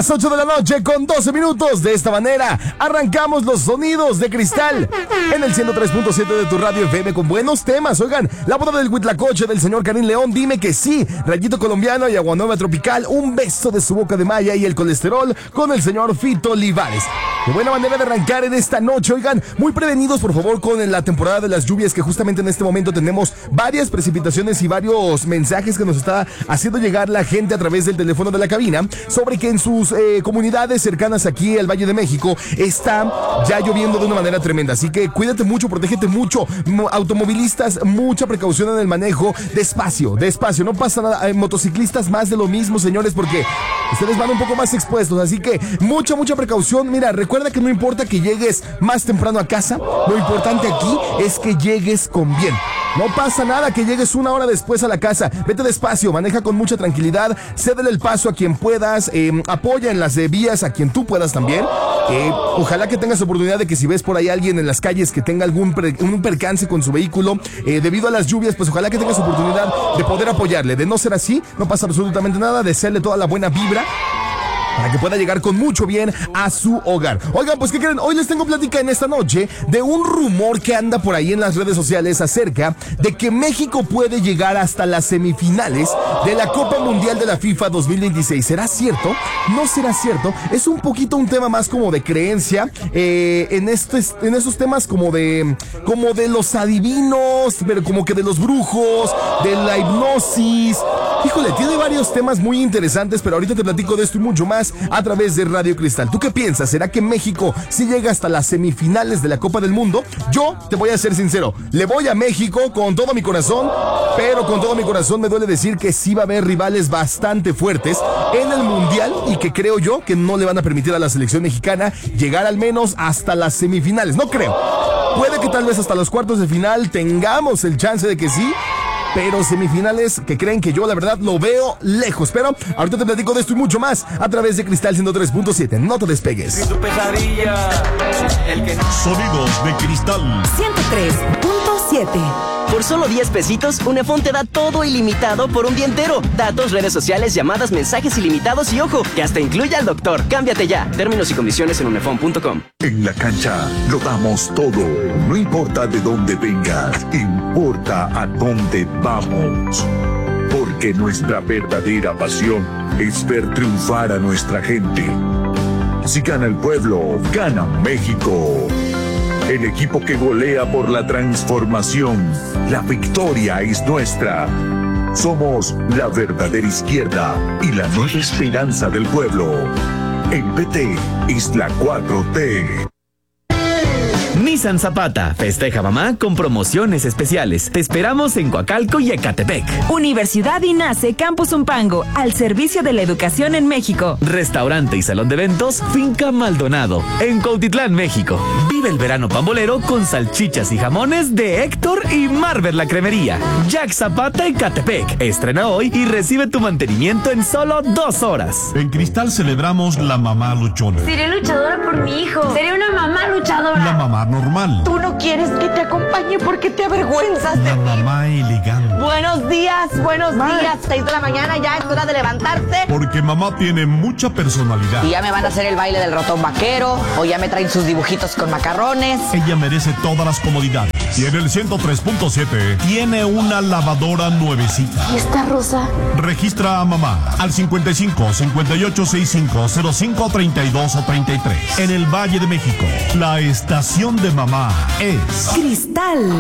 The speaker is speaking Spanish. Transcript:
Las 8 de la noche con 12 minutos. De esta manera arrancamos los sonidos de Cristal en el 103.7 de tu radio FM con buenos temas. Oigan, la boda del Huitlacoche del señor Karim León, Dime que sí, Rayito Colombiano y Agua Nueva Tropical, Un beso de su boca de Maya y El colesterol con el señor Fito Olivares. Qué buena manera de arrancar en esta noche. Oigan, muy prevenidos por favor con la temporada de las lluvias, que justamente en este momento tenemos varias precipitaciones y varios mensajes que nos está haciendo llegar la gente a través del teléfono de la cabina sobre que en sus comunidades cercanas aquí al Valle de México está ya lloviendo de una manera tremenda. Así que cuídate mucho, protégete mucho. Automovilistas, mucha precaución en el manejo. Despacio, no pasa nada. Motociclistas, más de lo mismo, señores, porque ustedes van un poco más expuestos. Así que mucha precaución. Mira, recuerda que no importa que llegues más temprano a casa, lo importante aquí es que llegues con bien. No pasa nada que llegues una hora después a la casa. Vete despacio, maneja con mucha tranquilidad, cédele el paso a quien puedas, apoya en las vías a quien tú puedas también. Ojalá que tengas oportunidad de que si ves por ahí a alguien en las calles que tenga un percance con su vehículo debido a las lluvias, pues ojalá que tengas oportunidad de poder apoyarle. De no ser así, no pasa absolutamente nada, desearle toda la buena vibra para que pueda llegar con mucho bien a su hogar. Oigan, pues ¿qué creen? Hoy les tengo plática en esta noche de un rumor que anda por ahí en las redes sociales acerca de que México puede llegar hasta las semifinales de la Copa Mundial de la FIFA 2026. ¿Será cierto? ¿No será cierto? Es un poquito un tema más como de creencia en esos temas como de los adivinos, pero como que de los brujos, de la hipnosis. Híjole, tiene varios temas muy interesantes, pero ahorita te platico de esto y mucho más a través de Radio Cristal. ¿Tú qué piensas? ¿Será que México sí llega hasta las semifinales de la Copa del Mundo? Yo te voy a ser sincero, le voy a México con todo mi corazón, pero con todo mi corazón me duele decir que sí va a haber rivales bastante fuertes en el Mundial y que creo yo que no le van a permitir a la selección mexicana llegar al menos hasta las semifinales. No creo. Puede que tal vez hasta los cuartos de final tengamos el chance de que sí, pero semifinales que creen que yo la verdad lo veo lejos. Pero ahorita te platico de esto y mucho más a través de Cristal 103.7. No te despegues. Sonidos de Cristal 103.7. Por solo 10 pesitos, Unefón te da todo ilimitado por un día entero. Datos, redes sociales, llamadas, mensajes ilimitados y ojo, que hasta incluye al doctor. Cámbiate ya. Términos y condiciones en unefón.com. En la cancha lo damos todo. No importa de dónde vengas, importa a dónde vamos. Porque nuestra verdadera pasión es ver triunfar a nuestra gente. Si gana el pueblo, gana México. El equipo que golea por la transformación. La victoria es nuestra. Somos la verdadera izquierda y la nueva esperanza del pueblo. El PT es la 4T. Nissan Zapata festeja mamá con promociones especiales. Te esperamos en Coacalco y Ecatepec. Universidad INACE Campus Umpango, al servicio de la educación en México. Restaurante y salón de eventos Finca Maldonado, en Cuautitlán, México. Vive el verano pambolero con salchichas y jamones de Héctor y Marvel la Cremería. Jack Zapata Ecatepec. Estrena hoy y recibe tu mantenimiento en solo 2 horas. En Cristal celebramos la mamá luchona. Seré luchadora por mi hijo. Seré una mamá luchadora. La mamá normal. Tú no quieres que te acompañe porque te avergüenzas de mí. La mamá elegante. Buenos días. 6 de la mañana, ya es hora de levantarse. Porque mamá tiene mucha personalidad. Y ya me van a hacer el baile del ratón vaquero, o ya me traen sus dibujitos con macarrones. Ella merece todas las comodidades. Y en el 103.7 tiene una lavadora nuevecita. ¿Y esta rosa? Registra a mamá al 55 58 65 05 32 o 33. En el Valle de México, la estación de mamá es Cristal